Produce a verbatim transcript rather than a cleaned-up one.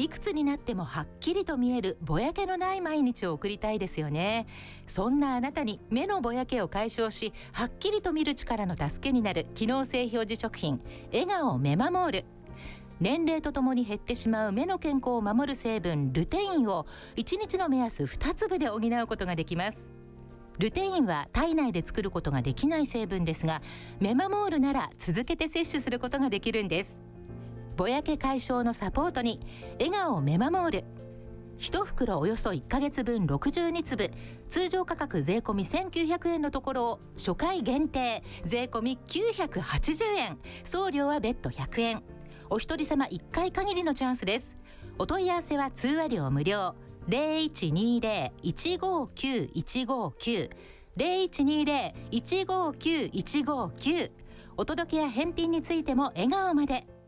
いくつになってもはっきりと見えるぼやけのない毎日を送りたいですよね。そんなあなたに目のぼやけを解消し、はっきりと見る力の助けになる機能性表示食品、笑顔メマモール。年齢とともに減ってしまう目の健康を守る成分ルテインをいちにちの目安につぶで補うことができます。ルテインは体内で作ることができない成分ですが、メマモールなら続けて摂取することができるんです。ぼやけ解消のサポートに笑顔メマモール。いち袋およそいっかげつぶんろくじゅうにつぶ、通常価格税込みせんきゅうひゃくえんのところを初回限定税込みきゅうひゃくはちじゅうえん、送料は別途ひゃくえん。お一人様いっかい限りのチャンスです。お問い合わせは通話料無料。ゼロいちにゼロ いちごきゅう いちごきゅう ゼロいちにゼロ いちごきゅう いちごきゅう。お届けや返品についても笑顔まで。